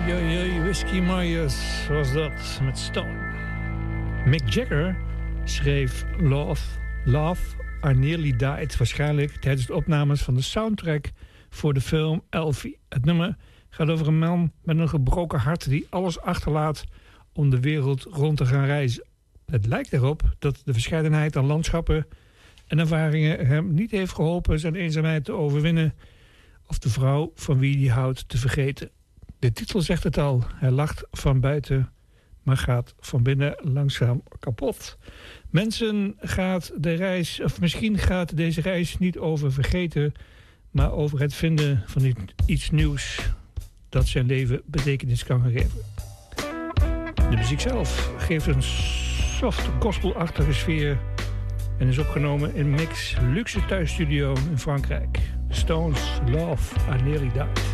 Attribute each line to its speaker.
Speaker 1: Oei, Whiskey Myers was dat met Stone. Mick Jagger schreef Love, I Nearly Died... waarschijnlijk tijdens de opnames van de soundtrack voor de film Elfie. Het nummer gaat over een man met een gebroken hart... die alles achterlaat om de wereld rond te gaan reizen. Het lijkt erop dat de verscheidenheid aan landschappen en ervaringen... hem niet heeft geholpen zijn eenzaamheid te overwinnen... of de vrouw van wie hij houdt te vergeten. De titel zegt het al. Hij lacht van buiten, maar gaat van binnen langzaam kapot. Mensen, misschien gaat deze reis niet over vergeten... maar over het vinden van iets nieuws... dat zijn leven betekenis kan geven. De muziek zelf geeft een soft gospelachtige sfeer... en is opgenomen in Mick's luxe thuisstudio in Frankrijk. Stones, Love, I Nearly Died.